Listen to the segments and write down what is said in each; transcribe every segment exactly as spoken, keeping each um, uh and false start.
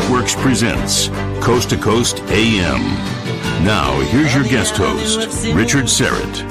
Networks presents Coast to Coast A M. Now, here's your guest host, Richard Serrett.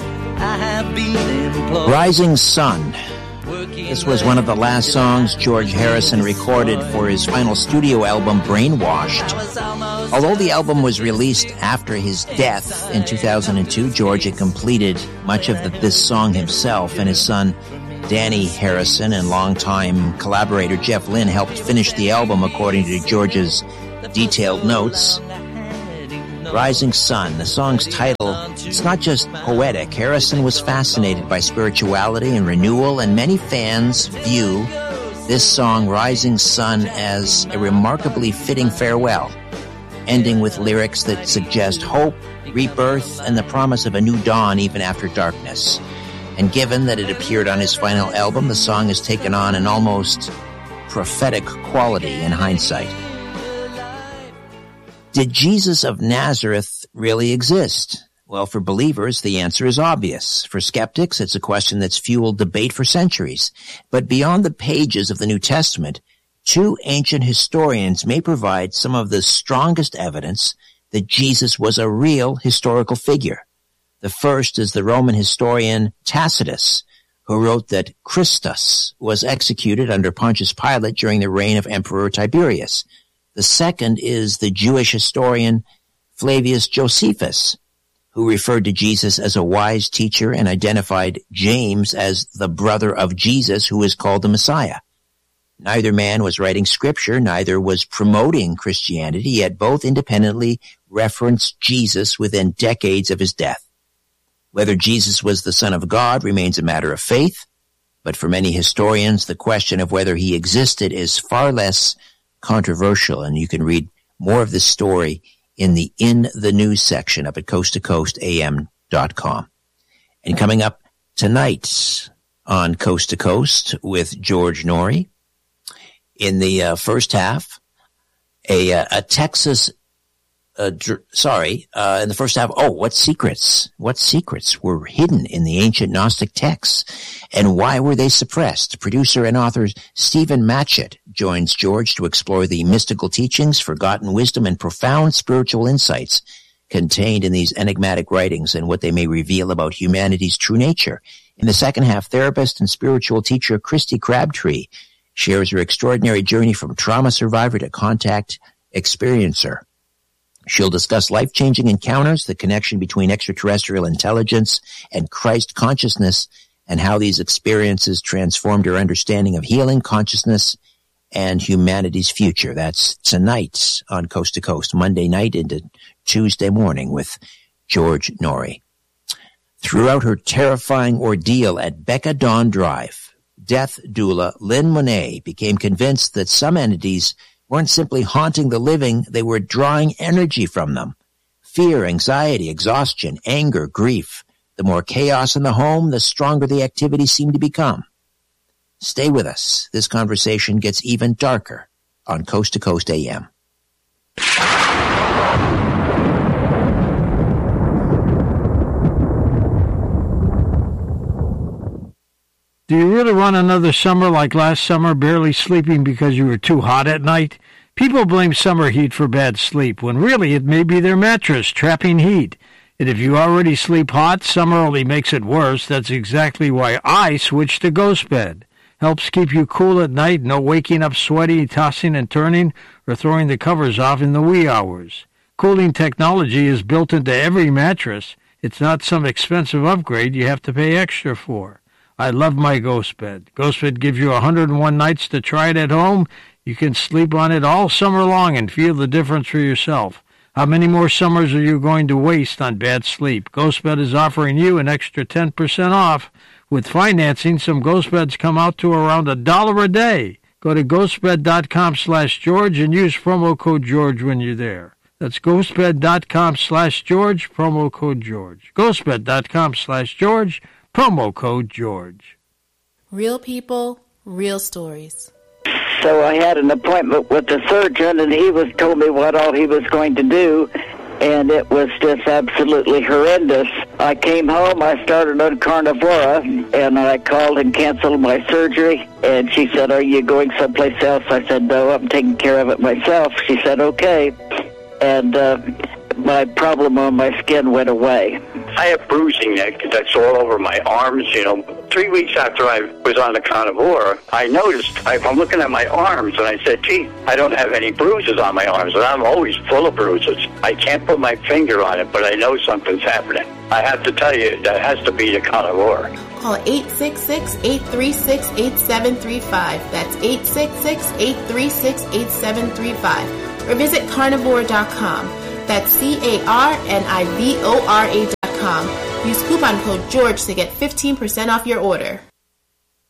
Rising Sun. This was one of the last songs George Harrison recorded for his final studio album, Brainwashed. Although the album was released after his death in two thousand two, George had completed much of the, this song himself, and his son, Danny Harrison, and longtime collaborator Jeff Lynne helped finish the album according to George's detailed notes. Rising Sun, the song's title, it's not just poetic. Harrison was fascinated by spirituality and renewal, and many fans view this song, Rising Sun, as a remarkably fitting farewell, ending with lyrics that suggest hope, rebirth, and the promise of a new dawn even after darkness. And given that it appeared on his final album, the song has taken on an almost prophetic quality in hindsight. Did Jesus of Nazareth really exist? Well, for believers, the answer is obvious. For skeptics, it's a question that's fueled debate for centuries. But beyond the pages of the New Testament, two ancient historians may provide some of the strongest evidence that Jesus was a real historical figure. The first is the Roman historian Tacitus, who wrote that Christus was executed under Pontius Pilate during the reign of Emperor Tiberius. The second is the Jewish historian Flavius Josephus, who referred to Jesus as a wise teacher and identified James as the brother of Jesus, who is called the Messiah. Neither man was writing scripture, neither was promoting Christianity, yet both independently referenced Jesus within decades of his death. Whether Jesus was the Son of God remains a matter of faith, but for many historians, the question of whether he existed is far less controversial, and you can read more of this story in the In the News section up at coast to coast a m dot com. And coming up tonight on Coast to Coast with George Noory, in the uh, first half, a, uh, a Texas Uh, dr- sorry, uh, in the first half, oh, what secrets, what secrets were hidden in the ancient Gnostic texts, and why were they suppressed? Producer and author Stephen Matchett joins George to explore the mystical teachings, forgotten wisdom, and profound spiritual insights contained in these enigmatic writings and what they may reveal about humanity's true nature. In the second half, therapist and spiritual teacher Christy Crabtree shares her extraordinary journey from trauma survivor to contact experiencer. She'll discuss life-changing encounters, the connection between extraterrestrial intelligence and Christ consciousness, and how these experiences transformed her understanding of healing, consciousness, and humanity's future. That's tonight on Coast to Coast, Monday night into Tuesday morning with George Noory. Throughout her terrifying ordeal at Becca Dawn Drive, death doula Lynn Monet became convinced that some entities weren't simply haunting the living, they were drawing energy from them. Fear, anxiety, exhaustion, anger, grief. The more chaos in the home, the stronger the activity seemed to become. Stay with us. This conversation gets even darker on Coast to Coast A M. Do you really want another summer like last summer, barely sleeping because you were too hot at night? People blame summer heat for bad sleep, when really it may be their mattress trapping heat. And if you already sleep hot, summer only makes it worse. That's exactly why I switched to Ghost Bed. Helps keep you cool at night, no waking up sweaty, tossing and turning, or throwing the covers off in the wee hours. Cooling technology is built into every mattress. It's not some expensive upgrade you have to pay extra for. I love my Ghost Bed. Ghost Bed gives you one hundred one nights to try it at home. You can sleep on it all summer long and feel the difference for yourself. How many more summers are you going to waste on bad sleep? Ghost Bed is offering you an extra ten percent off. With financing, some Ghost Beds come out to around a dollar a day. Go to ghostbed.com slash George and use promo code George when you're there. That's ghostbed.com slash George, promo code George. ghostbed.com slash George, promo code George. Real people, real stories. So I had an appointment with the surgeon, and he was told me what all he was going to do. and it was just absolutely horrendous. I came home, I started on Carnivora, and I called and canceled my surgery, and she said, are you going someplace else? I said, no, I'm taking care of it myself. She said, okay, and uh, my problem on my skin went away. I have bruising that, that's all over my arms, you know. Three weeks after I was on the Carnivora, I noticed, I, I'm looking at my arms, and I said, gee, I don't have any bruises on my arms, and I'm always full of bruises. I can't put my finger on it, but I know something's happening. I have to tell you, that has to be the Carnivora. Call eight six six, eight three six, eight seven three five. That's eight six six, eight three six, eight seven three five. Or visit carnivore dot com. That's C A R N I V O R A dot com. Use coupon code George to get fifteen percent off your order.